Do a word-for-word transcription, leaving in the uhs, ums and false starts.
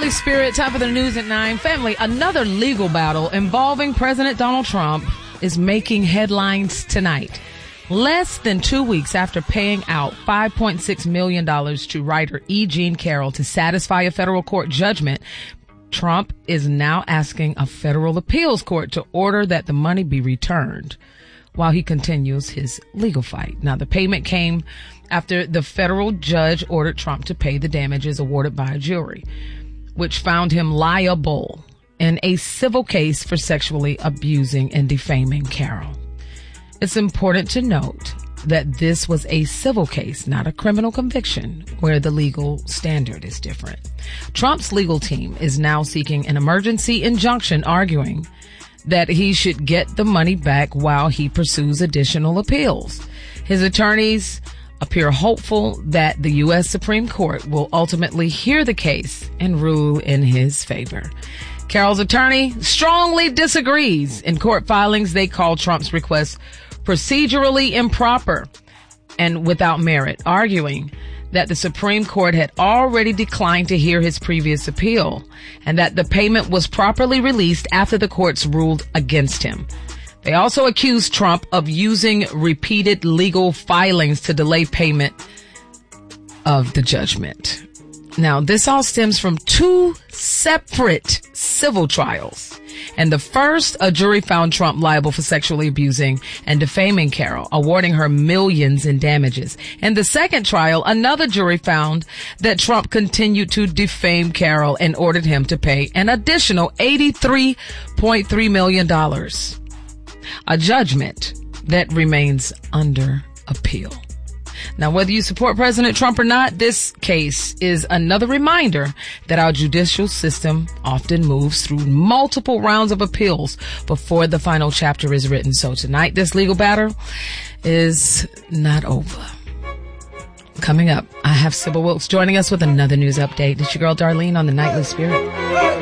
Nightly Spirit, time for the news at nine. Family, another legal battle involving President Donald Trump is making headlines tonight. Less than two weeks after paying out five point six million dollars to writer E. Jean Carroll to satisfy a federal court judgment, Trump is now asking a federal appeals court to order that the money be returned while he continues his legal fight. Now, the payment came after the federal judge ordered Trump to pay the damages awarded by a jury, which found him liable in a civil case for sexually abusing and defaming Carroll. It's important to note that this was a civil case, not a criminal conviction, where the legal standard is different. Trump's legal team is now seeking an emergency injunction, arguing that he should get the money back while he pursues additional appeals. His attorneys appear hopeful that the U S Supreme Court will ultimately hear the case and rule in his favor. Carroll's attorney strongly disagrees. In court filings, they call Trump's request procedurally improper and without merit, arguing that the Supreme Court had already declined to hear his previous appeal and that the payment was properly released after the courts ruled against him. They also accused Trump of using repeated legal filings to delay payment of the judgment. Now, this all stems from two separate civil trials. And the first, a jury found Trump liable for sexually abusing and defaming Carroll, awarding her millions in damages. In the second trial, another jury found that Trump continued to defame Carroll and ordered him to pay an additional eighty-three point three million dollars. A judgment that remains under appeal. Now, whether you support President Trump or not, this case is another reminder that our judicial system often moves through multiple rounds of appeals before the final chapter is written. So tonight, this legal battle is not over. Coming up, I have Sybil Wilkes joining us with another news update. It's your girl Darlene on the Nightly Spirit.